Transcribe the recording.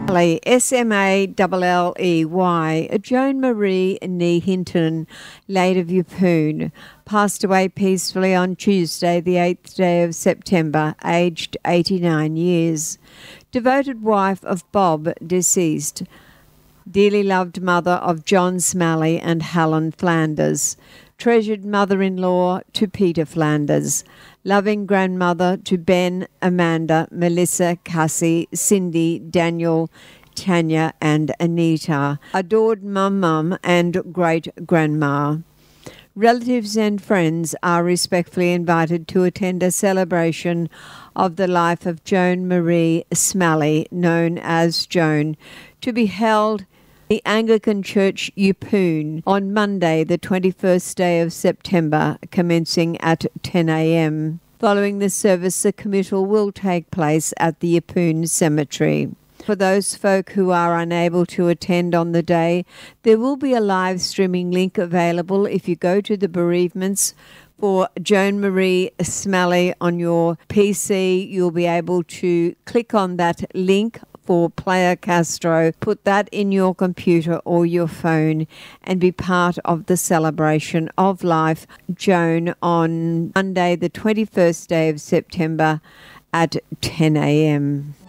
Smalley, Joan Marie Nee Hinton, late of Yeppoon, passed away peacefully on Tuesday, the 8th day of September, aged 89 years. Devoted wife of Bob, deceased. Dearly loved mother of John Smalley and Helen Flanders. Treasured mother-in-law to Peter Flanders. Loving grandmother to Ben, Amanda, Melissa, Cassie, Cindy, Daniel, Tanya and Anita. Adored mum and great-grandma. Relatives and friends are respectfully invited to attend a celebration of the life of Joan Marie Smalley, known as Joan, to be held the Anglican Church, Yeppoon, on Monday, the 21st day of September, commencing at 10 a.m. Following the service, the committal will take place at the Yeppoon Cemetery. For those folk who are unable to attend on the day, there will be a live streaming link available if you go to the bereavements for Joan Marie Smalley on your PC. You'll be able to click on that link for Player Castro, put that in your computer or your phone and be part of the celebration of life, Joan, on Monday, the 21st day of September at 10 a.m.